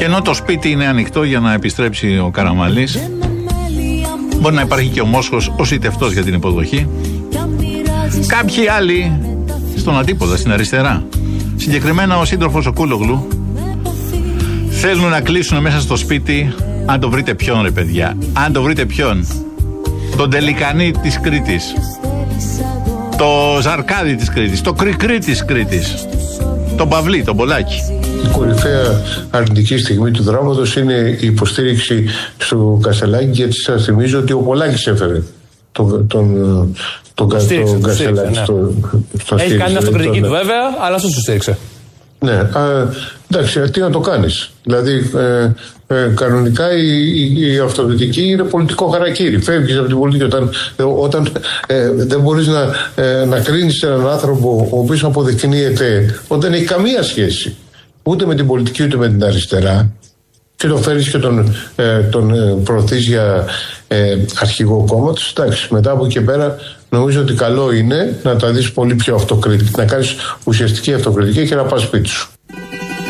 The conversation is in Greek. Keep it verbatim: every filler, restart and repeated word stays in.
Και ενώ το σπίτι είναι ανοιχτό για να επιστρέψει ο Καραμανλής, μπορεί να υπάρχει και ο Μόσχος ως ητευτός για την υποδοχή. Κάποιοι άλλοι στον αντίποδα, στην αριστερά, συγκεκριμένα ο σύντροφος ο Κούλογλου, θέλουν να κλείσουν μέσα στο σπίτι. Αν το βρείτε ποιον, ρε παιδιά, αν το βρείτε ποιον, τον Τελικανή της Κρήτης, το Ζαρκάδι της Κρήτης, το Κρικρί της Κρήτης, τον Παυλή, τον Πολάκη. Η κορυφαία αρνητική στιγμή του δράματος είναι η υποστήριξη στο Κασελάκη, γιατί σας θυμίζω ότι ο Πολάκης έφερε τον, τον, τον, τον Κασελάκη ναι. στο, στο Έχει κάνει αυτοκριτική τον, του βέβαια, αλλά αυτό σου στήριξε. Ναι, α, εντάξει, τι να το κάνεις. Δηλαδή, ε, ε, κανονικά η, η, η αυτοκριτική είναι πολιτικό χαρακτήρι. Φεύγεις από την πολιτική όταν, ε, όταν ε, δεν μπορείς να, ε, να κρίνεις έναν άνθρωπο ο οποίος αποδεικνύεται ότι δεν έχει καμία σχέση ούτε με την πολιτική ούτε με την αριστερά, και το φέρεις και τον, ε, τον ε, προωθείς για ε, αρχηγό κόμματος. Εντάξει, μετά από εκεί πέρα νομίζω ότι καλό είναι να τα δεις πολύ πιο αυτοκριτική, να κάνεις ουσιαστική αυτοκριτική και να πας σπίτι σου.